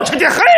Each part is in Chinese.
吃的很。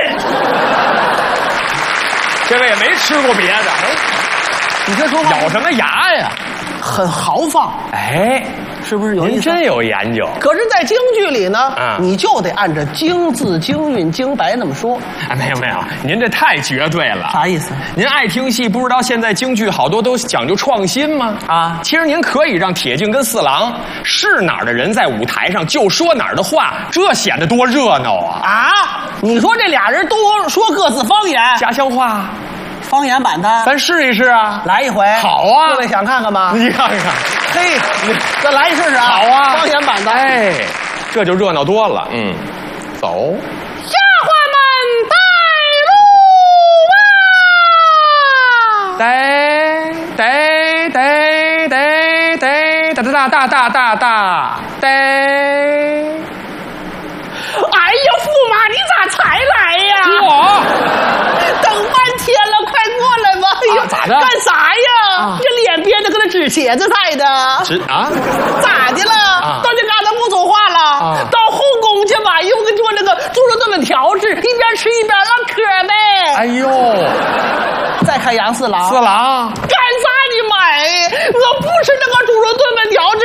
这位也没吃过别的， 你这说话咬什么牙呀？ 很豪放， 哎， 是不是有意思？ 您真有研究。 可是，在京剧里呢， 嗯你就得按照京字、京韵、京白那么说。 哎，没有没有，您这太绝对了。 啥意思？ 您爱听戏，不知道现在京剧好多都讲究创新吗？ 啊其实您可以让铁镜跟四郎是哪儿的人在舞台上就说哪儿的话，这显得多热闹啊！ 啊？你说这俩人都说各自方言， 家乡话， 方言版的， 咱试一试啊！ 来一回。 好啊各位想看看吗？ 你看看， 嘿，再来一试试啊！ 好啊， 方言版的。 哎，这就热闹多了。嗯，走。 下花们带哒哒。 哎呀，驸马，你咋才来呀？ 我等半天了，快过来吧！哎呀， 咋的干啥呀？ 啊这脸憋得跟那纸茄子似的。咋的了？到这嘎达不说话了？到后宫去吧，又给做那个猪肉炖粉条吃，一边吃一边唠嗑呗。 哎呦， 再看杨四郎， 四郎， 干啥你买？我不吃那个猪肉炖粉条，这